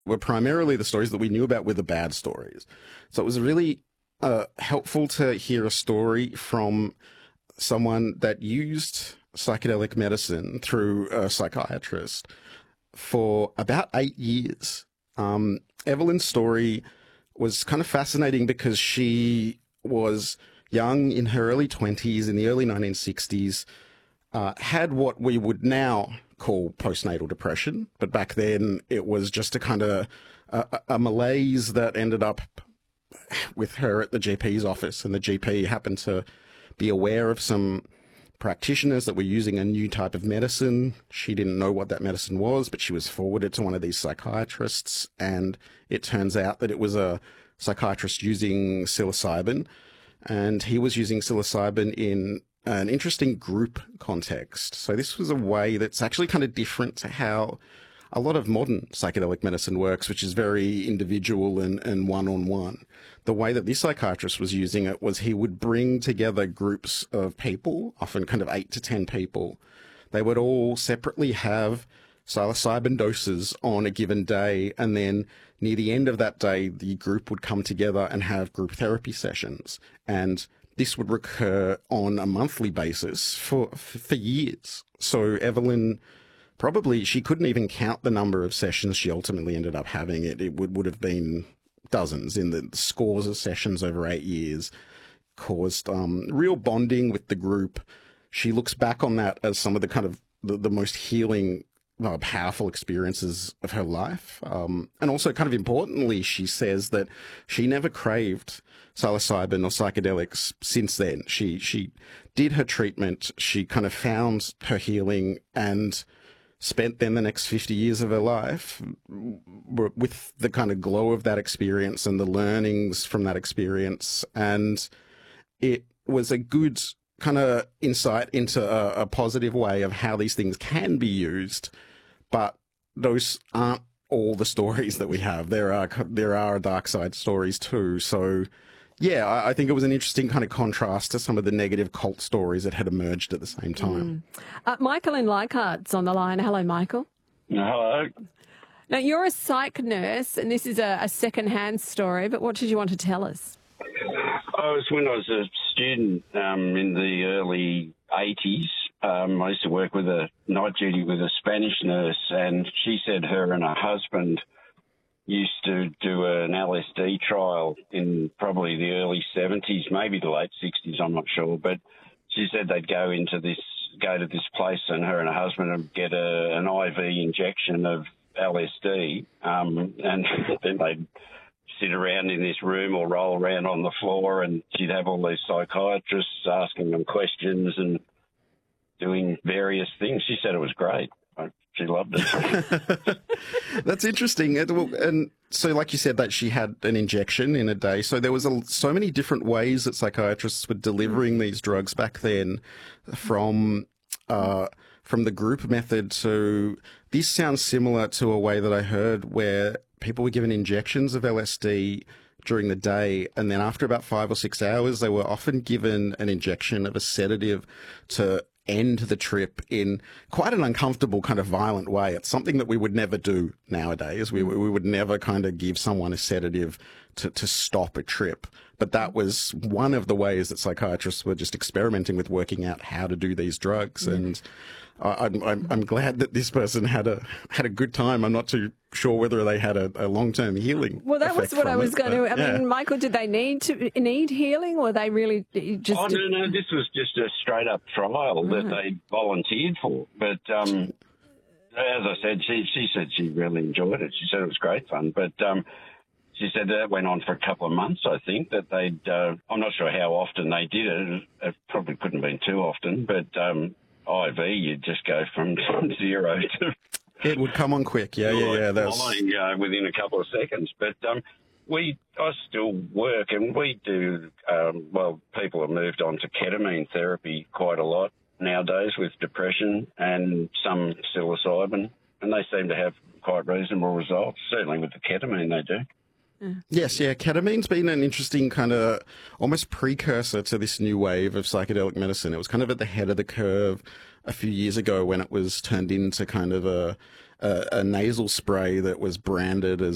were primarily the stories that we knew about were the bad stories. So it was really helpful to hear a story from someone that used psychedelic medicine through a psychiatrist for about 8 years. Evelyn's story was kind of fascinating because she was young, in her early 20s, in the early 1960s, had what we would now call postnatal depression, but back then it was just a kind of a malaise that ended up with her at the GP's office, and the GP happened to be aware of some practitioners that were using a new type of medicine. She didn't know what that medicine was, but she was forwarded to one of these psychiatrists, and it turns out that it was a psychiatrist using psilocybin, and he was using psilocybin in an interesting group context. So this was a way that's actually kind of different to how a lot of modern psychedelic medicine works, which is very individual and one-on-one. The way that this psychiatrist was using it was he would bring together groups of people, often kind of 8 to 10 people. They would all separately have psilocybin doses on a given day, and then near the end of that day, the group would come together and have group therapy sessions. And this would recur on a monthly basis for years. So Evelyn, probably, she couldn't even count the number of sessions she ultimately ended up having. It would have been dozens, in the scores of sessions over 8 years, caused real bonding with the group. She looks back on that as some of the kind of the most healing, powerful experiences of her life. And also, kind of importantly, she says that she never craved psilocybin or psychedelics since then. She did her treatment, she kind of found her healing, and spent then the next 50 years of her life with the kind of glow of that experience and the learnings from that experience. And it was a good kind of insight into a positive way of how these things can be used. But those aren't all the stories that we have. There are dark side stories too. So yeah, I think it was an interesting kind of contrast to some of the negative cult stories that had emerged at the same time. Michael in Leichhardt's on the line. Hello, Michael. Hello. Now, you're a psych nurse, and this is a second-hand story, but what did you want to tell us? When I was a student in the early 80s, I used to work with a night duty with a Spanish nurse, and she said her and her husband used to do an LSD trial in probably the early 70s, maybe the late 60s, I'm not sure. But she said they'd go to this place, and her and her husband would get an IV injection of LSD, and then they'd sit around in this room or roll around on the floor, and she'd have all these psychiatrists asking them questions and doing various things. She said it was great. She loved it. That's interesting. And so, like you said, that she had an injection in a day. So there was so many different ways that psychiatrists were delivering these drugs back then, from the group method to this sounds similar to a way that I heard where people were given injections of LSD during the day, and then after about 5 or 6 hours, they were often given an injection of a sedative to end the trip in quite an uncomfortable kind of violent way. It's something that we would never do nowadays. We would never kind of give someone a sedative to stop a trip. But that was one of the ways that psychiatrists were just experimenting with working out how to do these drugs. And I'm glad that this person had a good time. I'm not too sure whether they had a long-term healing. Well, that was what I was going to. I mean, Michael, did they need healing, or they really just? Oh no, this was just a straight-up trial that they volunteered for. But as I said, she said she really enjoyed it. She said it was great fun. But she said that went on for a couple of months. I think that they'd. I'm not sure how often they did it. It probably couldn't have been too often, but. IV, you'd just go from 0 to... It would come on quick, yeah. That's within a couple of seconds. But I still work, and we do, people have moved on to ketamine therapy quite a lot nowadays with depression and some psilocybin, and they seem to have quite reasonable results, certainly with the ketamine they do. Yes, ketamine's been an interesting kind of almost precursor to this new wave of psychedelic medicine. It was kind of at the head of the curve a few years ago when it was turned into kind of a nasal spray that was branded as